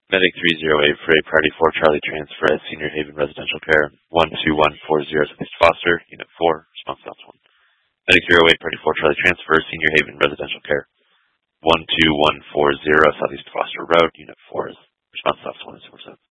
Medic 308 for a Priority 4 Charlie transfer at Senior Haven Residential Care. 12140 Southeast Foster, Unit 4, response South 1. Medic 308 Priority 4 Charlie transfer, Senior Haven Residential Care. 12140 Southeast Foster Road, Unit 4 is response South 1 is 47.